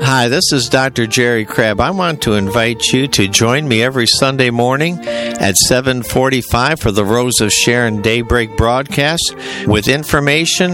Hi, this is Dr. Jerry Crabb. I want to invite you to join me every Sunday morning at 7:45 for the Rose of Sharon Daybreak broadcast with information